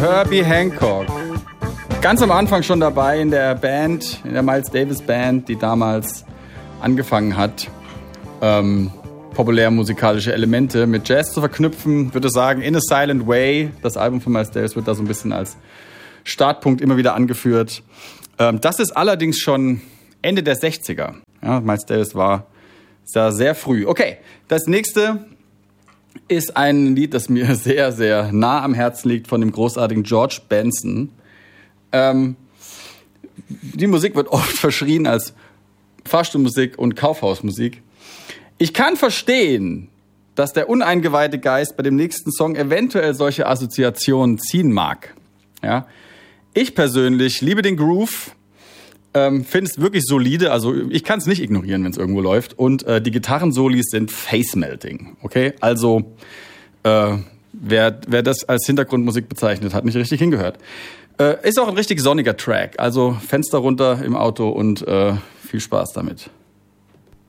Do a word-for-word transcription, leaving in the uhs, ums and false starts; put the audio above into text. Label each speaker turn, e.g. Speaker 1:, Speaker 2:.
Speaker 1: Herbie Hancock. Ganz am Anfang schon dabei in der Band, in der Miles Davis Band, die damals angefangen hat, ähm, populärmusikalische Elemente mit Jazz zu verknüpfen. Würde sagen, In a Silent Way, das Album von Miles Davis, wird da so ein bisschen als Startpunkt immer wieder angeführt. Ähm, das ist allerdings schon Ende der sechziger. Ja, Miles Davis war da sehr früh. Okay, das nächste ist ein Lied, das mir sehr, sehr nah am Herzen liegt, von dem großartigen George Benson. Ähm, die Musik wird oft verschrien als Fahrstuhlmusik und Kaufhausmusik. Ich kann verstehen, dass der uneingeweihte Geist bei dem nächsten Song eventuell solche Assoziationen ziehen mag. Ja? Ich persönlich liebe den Groove, ähm, finde es wirklich solide, also ich kann es nicht ignorieren, wenn es irgendwo läuft. Und äh, die Gitarrensolis sind face-melting, okay? Also äh, wer, wer das als Hintergrundmusik bezeichnet, hat nicht richtig hingehört. Äh, ist auch ein richtig sonniger Track, also Fenster runter im Auto und äh, viel Spaß damit.